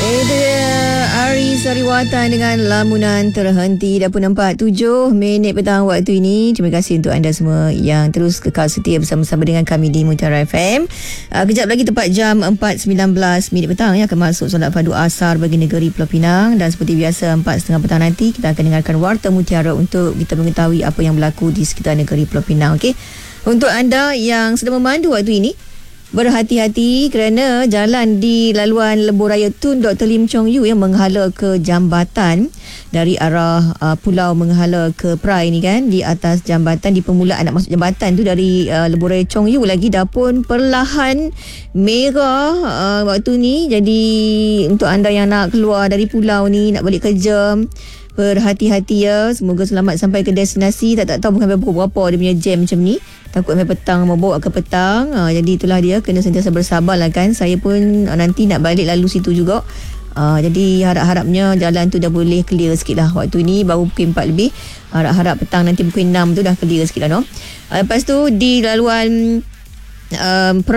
Itu dia Ari Sariwatan dengan Lamunan Terhenti. Dah pun 47 minit petang waktu ini. Terima kasih untuk anda semua yang terus kekal setia bersama-sama dengan kami di Mutiara FM. Kejap lagi tepat jam 4.19 minit petang akan masuk solat fardu asar bagi negeri Pulau Pinang. Dan seperti biasa 4.30 petang nanti kita akan dengarkan Warta Mutiara untuk kita mengetahui apa yang berlaku di sekitar negeri Pulau Pinang. Okey. Untuk anda yang sedang memandu waktu ini, berhati-hati kerana jalan di laluan lebuh raya Tun Dr. Lim Chong Yu yang menghala ke jambatan dari arah pulau menghala ke Perai ni kan, di atas jambatan, di permulaan nak masuk jambatan tu dari lebuh raya Chong Yu lagi dah pun perlahan merah waktu ni. Jadi untuk anda yang nak keluar dari pulau ni, nak balik kerja, berhati-hati ya. Semoga selamat sampai ke destinasi. Tak tahu bukan berapa dia punya jam macam ni. Takut sampai petang, membawa ke petang. Jadi itulah dia, kena sentiasa bersabar lah kan. Saya pun nanti nak balik lalu situ juga. Jadi harap-harapnya jalan tu dah boleh clear sikit lah. Waktu ni baru pukul 4 lebih. Harap-harap petang nanti pukul 6 tu dah clear sikit lah no. Lepas tu di laluan